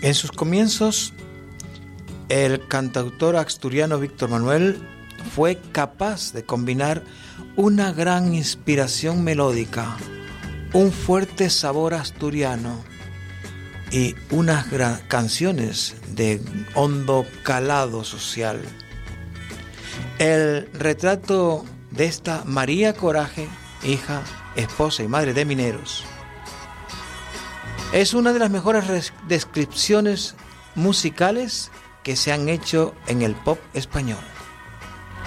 En sus comienzos, el cantautor asturiano Víctor Manuel fue capaz de combinar una gran inspiración melódica, un fuerte sabor asturiano y unas canciones de hondo calado social. El retrato de esta María Coraje, hija, esposa y madre de mineros, es una de las mejores descripciones musicales que se han hecho en el pop español.